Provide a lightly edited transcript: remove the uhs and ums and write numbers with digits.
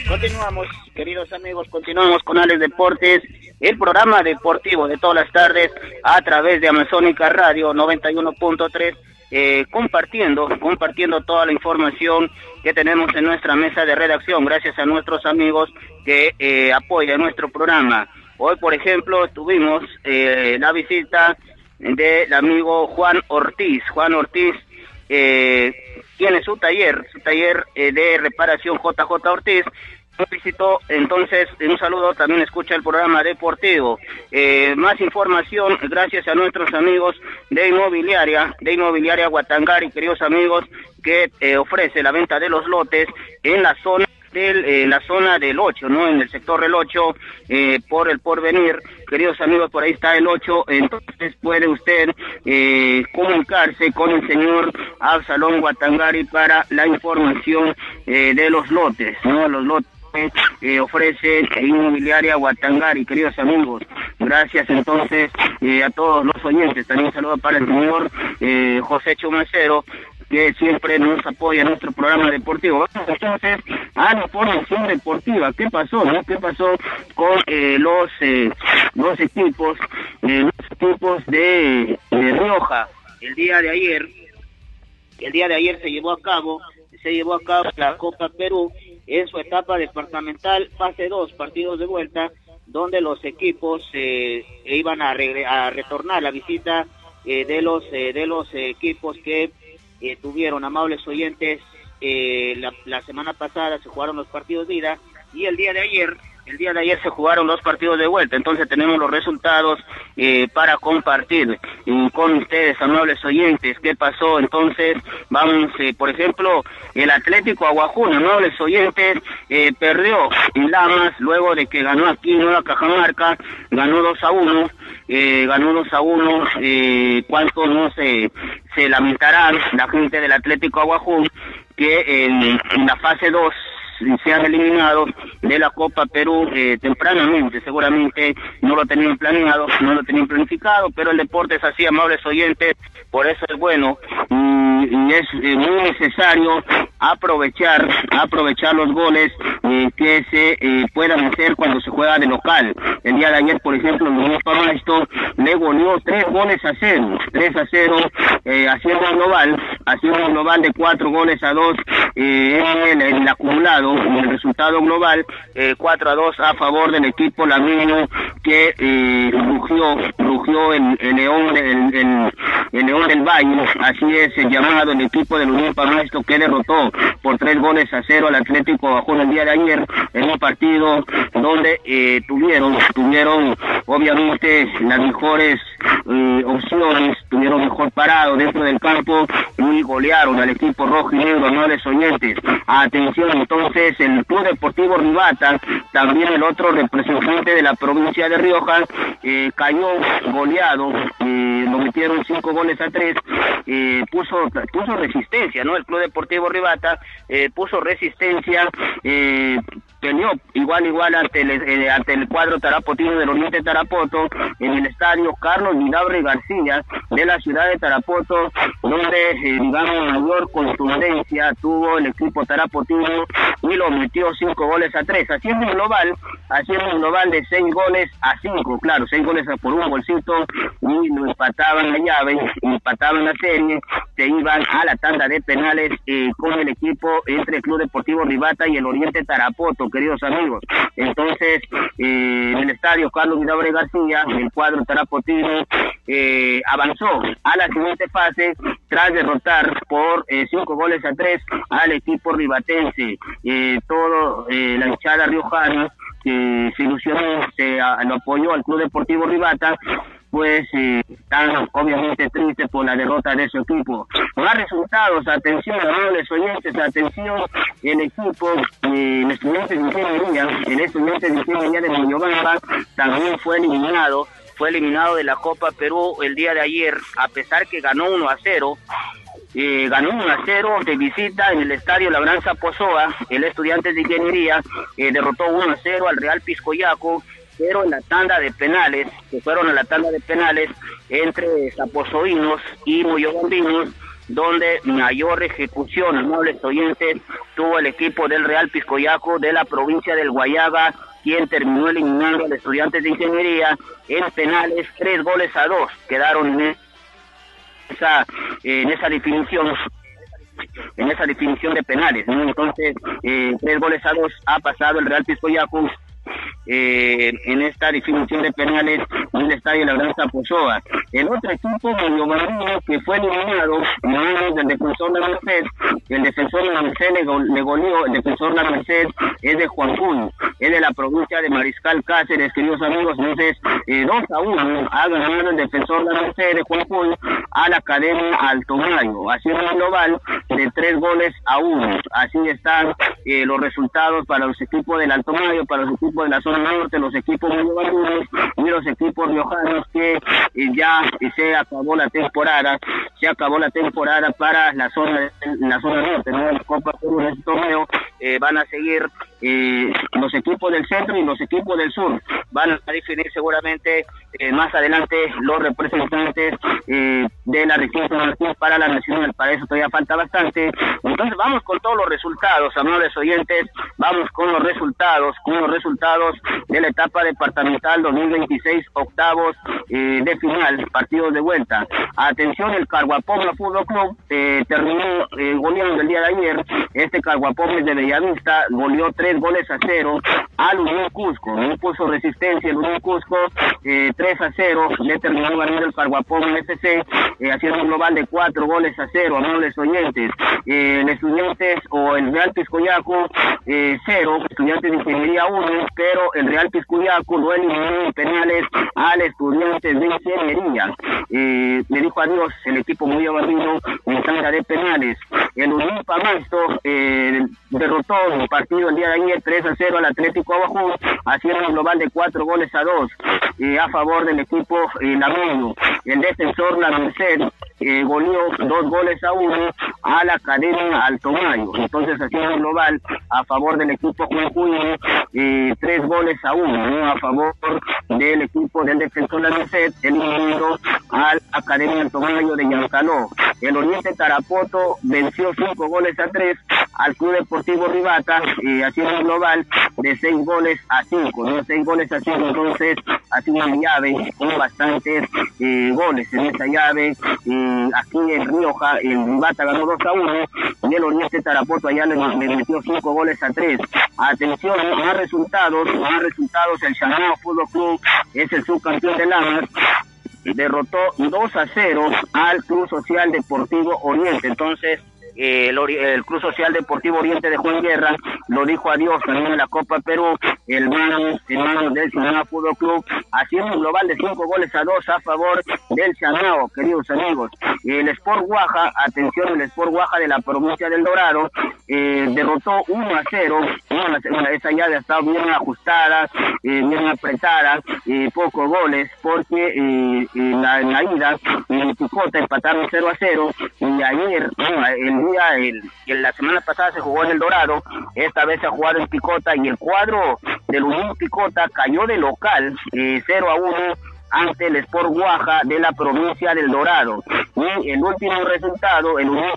Continuamos, queridos amigos, continuamos con Alex Deportes, el programa deportivo de todas las tardes a través de Amazónica Radio 91.3, compartiendo toda la información que tenemos en nuestra mesa de redacción, gracias a nuestros amigos que apoyan nuestro programa. Hoy, por ejemplo, tuvimos la visita del amigo Juan Ortiz. Juan Ortiz tiene su taller de reparación JJ Ortiz. Visitó, entonces, un saludo, también escucha el programa deportivo. Más información gracias a nuestros amigos de Inmobiliaria Guatangari, queridos amigos, que ofrece la venta de los lotes en la zona del 8, ¿no? En el sector del 8, por el Porvenir, queridos amigos, por ahí está el 8, entonces puede usted comunicarse con el señor Absalón Guatangari para la información de los lotes, ¿no? Los lotes ofrece Inmobiliaria Guatangari, queridos amigos. Gracias entonces a todos los oyentes. También saludo para el señor José Chumacero, que siempre nos apoya en nuestro programa deportivo. Vamos entonces a la información deportiva. ¿Qué pasó, no? ¿Qué pasó con los equipos de Rioja? El día de ayer se llevó a cabo la Copa Perú en su etapa departamental, fase 2, partidos de vuelta, donde los equipos iban a retornar la visita de los equipos que tuvieron, amables oyentes, la semana pasada se jugaron los partidos de ida y el día de ayer se jugaron los partidos de vuelta. Entonces tenemos los resultados para compartir con ustedes, amables oyentes. ¿Qué pasó? Entonces vamos, por ejemplo, el Atlético Aguajuna, amables oyentes, perdió en Lamas luego de que ganó aquí en Nueva Cajamarca, ganó 2-1. Cuánto no se lamentarán la gente del Atlético Aguajún, que en la fase 2 se han eliminado de la Copa Perú tempranamente. Seguramente no lo tenían planeado, no lo tenían planificado, pero el deporte es así, amables oyentes, por eso es bueno y es muy necesario aprovechar los goles que se puedan hacer cuando se juega de local. El día de ayer, por ejemplo, el Unión Pasto le goleó 3-0, haciendo un global de 4-2 en el acumulado, en el resultado global, 4-2 a favor del equipo lamino, que rugió el León del Valle, así es llamado el equipo del Unión Pasto, que derrotó por 3-0 al Atlético Aguajón el día de ayer, en un partido donde tuvieron obviamente las mejores opciones, tuvieron mejor parado dentro del campo y golearon al equipo rojo y negro, amables oyentes. Atención, entonces, el Club Deportivo Rivata, también el otro representante de la provincia de Rioja, cayó goleado, lo metieron 5-3, puso resistencia, ¿no? El Club Deportivo Rivata puso resistencia, peleó igual ante el cuadro tarapotino del Oriente Tarapoto, en el estadio Carlos Vidabre García de la ciudad de Tarapoto, donde mayor contundencia tuvo el equipo tarapotino y lo metió 5-3, haciendo un global de 6-5, claro, 6 goles por un bolsito, y lo empataban la llave, empataban la serie, se iban a la tanda de penales con el equipo entre el Club Deportivo Rivata y el Oriente Tarapoto, queridos amigos. Entonces, en el estadio Carlos Vidabre García, el cuadro tarapotino avanzó a la siguiente fase tras derrotar por 5-3 al equipo ribatense. La hinchada riojana que se ilusionó, lo apoyó al Club Deportivo Rivata, pues están obviamente tristes por la derrota de su equipo. Más resultados, atención, amables oyentes, atención, el equipo, el Estudiantes de Ingeniería de Moyobamba también fue eliminado de la Copa Perú el día de ayer, a pesar que ganó 1-0. Ganó 1-0 de visita en el estadio Labranza Pozoa. El Estudiantes de Ingeniería derrotó 1-0 al Real Piscoyaco, pero en la tanda de penales, que fueron a la tanda de penales entre zapozoinos y moyobambinos, donde mayor ejecución, amables oyentes, tuvo el equipo del Real Piscoyaco de la provincia del Guayaga, quien terminó eliminando al Estudiantes de Ingeniería en penales 3-2. Quedaron en esa definición de penales, ¿no? Entonces 3-2 ha pasado el Real Piscoyaco en esta definición de penales en el estadio La Gran Zaposoa. El otro equipo, Medio Marino, que fue eliminado en manos del defensor de la Merced, el defensor de la Merced le goleó, el defensor de la Merced es de Juan Cuy, es de la provincia de Mariscal Cáceres, queridos amigos. Entonces 2-1 ha ganado el defensor de la Merced de Juan Cuy a la Academia Alto Mayo, haciendo un global de 3-1. Así están los resultados para los equipos del Alto Mayo, para los equipos de la zona norte, los equipos mayores y los equipos riojanos, que ya se acabó la temporada para la zona norte, ¿no? La Copa Perú en este torneo van a seguir los equipos del centro y los equipos del sur. Van a definir seguramente más adelante los representantes de la región para la nacional. Para eso todavía falta bastante. Entonces vamos con todos los resultados, amables oyentes, vamos con los resultados de la etapa departamental 2026, octavos de final, partidos de vuelta. Atención, el Caguapoma Fútbol Club terminó goleando el día de ayer. Este Caguapoma de Bellavista goleó 3-0 al Unión Cusco. No puso resistencia el Unión Cusco, 3-0 le terminó ganando el Caguapoma FC, haciendo un global de 4-0, amables oyentes. El Estudiantes o el Real Piscoyaco 0, Estudiantes de Ingeniería 1, pero el Real Piscoyaco lo eliminó en penales al Estudiantes de Ingeniería. Le dijo adiós el equipo muy barrino en tanda de penales. El Unión Pamasto derrotó el partido el día de ayer 3-0 al Atlético Abajú, haciendo un global de 4-2 a favor del equipo lameño. El defensor La Merced goleó 2-1 a la Academia Alto Mayo. Entonces haciendo un global a favor del equipo juvenil, 3-1, ¿no? A favor del equipo del defensor La Merced, eliminando al Academia Alto Mayo de Yancaló. El Oriente Tarapoto venció 5-3 al Club Deportivo Ribata, haciendo un global de 6-5, ¿no? 6-5, entonces haciendo una llave con bastantes goles en esa llave. Aquí en Rioja, el Ribata ganó 2-1 y el Oriente Tarapoto allá le metió 5-3. Atención, más resultados, el Chanao Fútbol Club es el subcampeón de Lamas, derrotó 2-0 al Club Social Deportivo Oriente. Entonces el Club Social Deportivo Oriente de Juan Guerra lo dijo adiós también en la Copa Perú, el mano del Chanao Fútbol Club, haciendo un global de 5-2 a favor del Chanao, queridos amigos. El Sport Guaja, atención, el Sport Guaja de la provincia del Dorado, derrotó 1-0, esa llave ha estado bien ajustada, bien apretada, pocos goles, porque en la ida en Picota empataron 0-0, y ayer, la semana pasada se jugó en el Dorado, esta vez se ha jugado en Picota, y el cuadro del Unión Picota cayó de local 0-1 ante el Sport Guaja de la provincia del Dorado. Y el último resultado, el Unión